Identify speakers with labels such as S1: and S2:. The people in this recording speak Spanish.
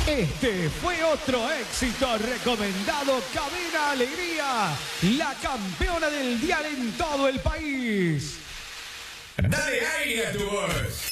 S1: Este fue otro éxito recomendado. Cadena Alegría, la campeona del dial en todo el país.
S2: Dale aire a tu voz.